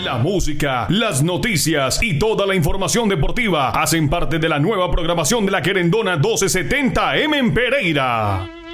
La música, las noticias y toda la información deportiva hacen parte de la nueva programación de la Querendona 1270M en Pereira.